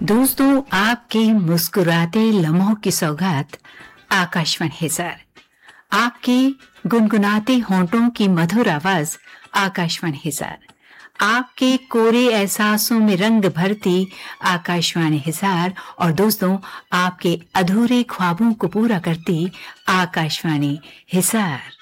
दोस्तों, आपके मुस्कुराते लम्हों की सौगात आकाशवाणी हिसार, आपके गुनगुनाते होंठों की मधुर आवाज आकाशवाणी हिसार, आपके कोरे एहसासों में रंग भरती आकाशवाणी हिसार और दोस्तों आपके अधूरे ख्वाबों को पूरा करती आकाशवाणी हिसार।